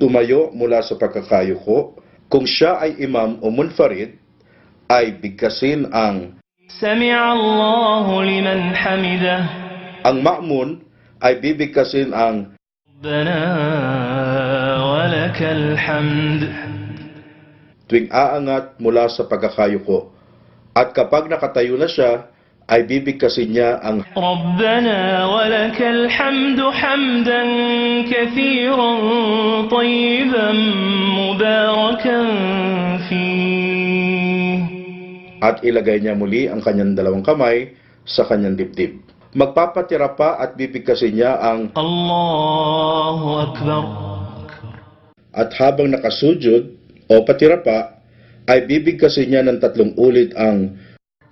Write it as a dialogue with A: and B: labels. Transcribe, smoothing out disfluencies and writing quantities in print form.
A: tumayo mula sa pagkakayuko. Kung siya ay imam o munfarid, ay bigkasin ang
B: سمع الله لمن حمده
A: ang ma'mun ay bibigkasin ang
B: ربنا ولك الحمد.
A: tuwing aangat mula sa pagkakayuko. At kapag nakatayo na siya, ay bibigkasin niya ang
B: ربنا ولك الحمد حمدا كثيرا طيبا مباركا فيه.
A: at ilagay niya muli ang kanyang dalawang kamay sa kanyang dibdib. Magpapatira pa at bibigkasin niya ang
B: Allahu Akbar.
A: at habang nakasujud o patira pa, ay bibigkasin niya ng 3 ulit ang